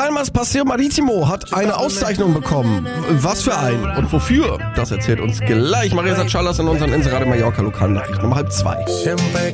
Palmas Paseo Maritimo hat eine Auszeichnung bekommen. Was für ein und wofür? Das erzählt uns gleich Maria Chalas in unseren Inseradio Mallorca Lokalnachrichten um 1:30.